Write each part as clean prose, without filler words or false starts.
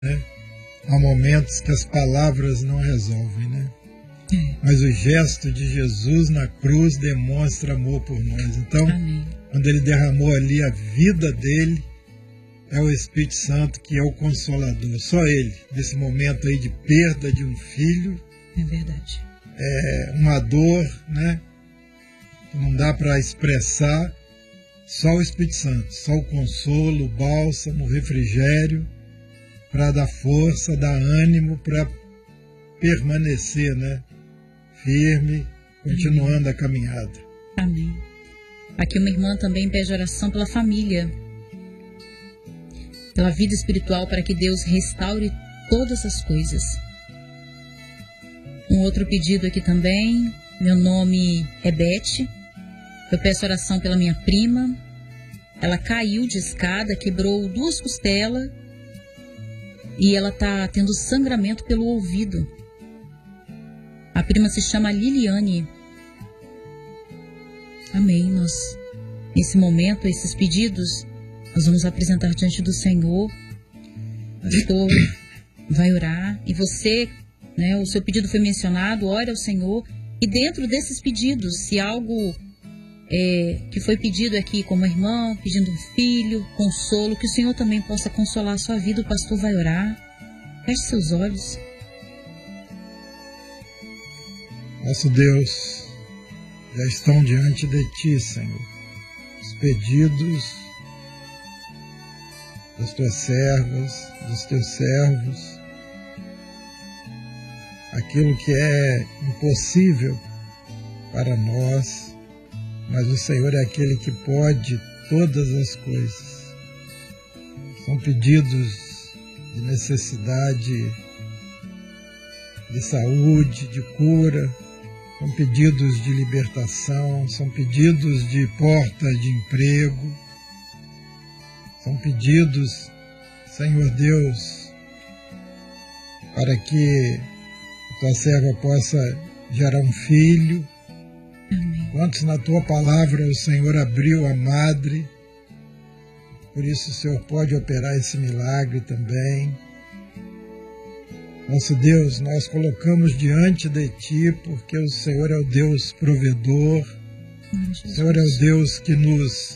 né? Há momentos que as palavras não resolvem, né? Mas o gesto de Jesus na cruz demonstra amor por nós. Então, Amém. Quando ele derramou ali a vida dele, é o Espírito Santo que é o Consolador. Só ele, nesse momento aí de perda de um filho. É verdade. É uma dor, né? Que não dá para expressar. Só o Espírito Santo, só o consolo, o bálsamo, o refrigério, para dar força, dar ânimo, para permanecer, né? Firme, continuando a caminhada. Amém. Aqui uma irmã também pede oração pela família, pela vida espiritual, para que Deus restaure todas as coisas. Um outro pedido aqui também. Meu nome é Beth. Eu peço oração pela minha prima. Ela caiu de escada, quebrou 2 costelas e ela está tendo sangramento pelo ouvido. A prima se chama Liliane. Amém. Nós, nesse momento, esses pedidos, nós vamos apresentar diante do Senhor. O pastor vai orar. E você, né, o seu pedido foi mencionado, ore ao Senhor. E dentro desses pedidos, se algo que foi pedido aqui como irmão, pedindo um filho, consolo, que o Senhor também possa consolar a sua vida, o pastor vai orar. Feche seus olhos. Nosso Deus, já estão diante de Ti, Senhor, os pedidos das Tuas servas, dos Teus servos, aquilo que é impossível para nós, mas o Senhor é aquele que pode todas as coisas. São pedidos de necessidade, de saúde, de cura, são pedidos de libertação, são pedidos de porta de emprego, são pedidos, Senhor Deus, para que a Tua serva possa gerar um filho. Amém. Quantos na Tua palavra o Senhor abriu a madre, por isso o Senhor pode operar esse milagre também. Nosso Deus, nós colocamos diante de Ti, porque o Senhor é o Deus provedor, o Senhor é o Deus que nos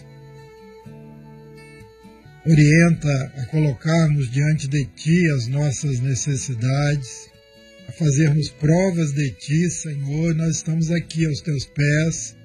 orienta a colocarmos diante de Ti as nossas necessidades, a fazermos provas de Ti, Senhor. Nós estamos aqui aos Teus pés,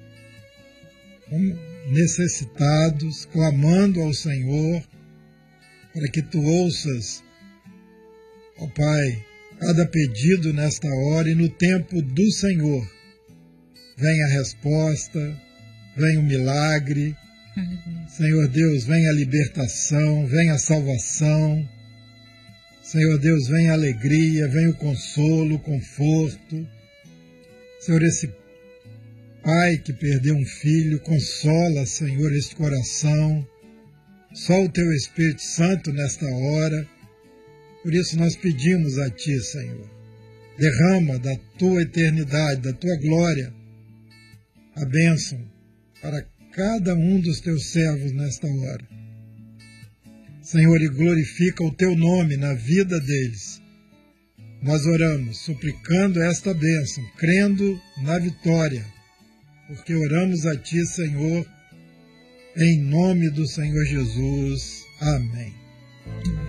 necessitados, clamando ao Senhor, para que Tu ouças, ó Pai, cada pedido nesta hora, e no tempo do Senhor vem a resposta, vem o milagre. Senhor Deus, vem a libertação, vem a salvação. Senhor Deus, vem a alegria, vem o consolo, o conforto. Senhor, esse pai que perdeu um filho, consola, Senhor, este coração. Só o Teu Espírito Santo nesta hora. Por isso nós pedimos a Ti, Senhor, derrama da Tua eternidade, da Tua glória, a bênção para cada um dos Teus servos nesta hora. Senhor, e glorifica o Teu nome na vida deles. Nós oramos, suplicando esta bênção, crendo na vitória, porque oramos a Ti, Senhor, em nome do Senhor Jesus. Amém.